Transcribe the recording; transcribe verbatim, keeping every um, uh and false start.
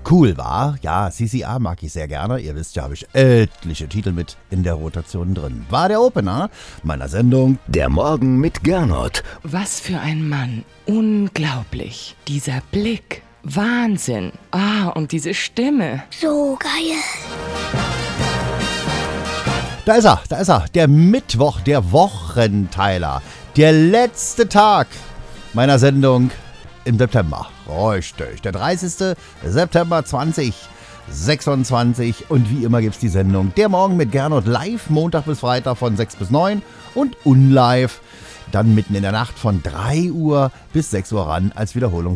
Cool war, ja, C C A mag ich sehr gerne. Ihr wisst ja, habe ich etliche Titel mit in der Rotation drin. War der Opener meiner Sendung Der Morgen mit Gernot. Was für ein Mann. Unglaublich. Dieser Blick. Wahnsinn. Ah, und diese Stimme. So geil. Da ist er, da ist er, der Mittwoch, der Wochenteiler, der letzte Tag meiner Sendung im September. Richtig, der dreißigste September zweitausendsechsundzwanzig und wie immer gibt es die Sendung Der Morgen mit Gernot live, Montag bis Freitag von sechs bis neun und unlive dann mitten in der Nacht von drei Uhr bis sechs Uhr ran als Wiederholung.